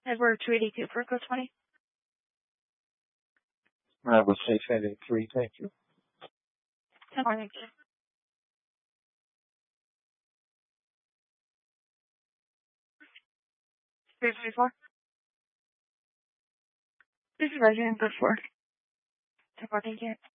Edward 282 for code 20. I would say 83, thank you. 10 more, thank you. Three 34. This is Resident for 4. 10 more, thank you.